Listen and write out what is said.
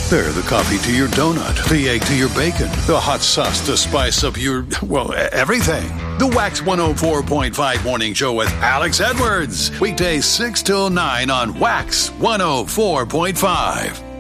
They're the coffee to your donut, the egg to your bacon, the hot sauce to spice up your, well, everything. The Wax 104.5 Morning Show with Alex Edwards. Weekdays 6 till 9 on Wax 104.5.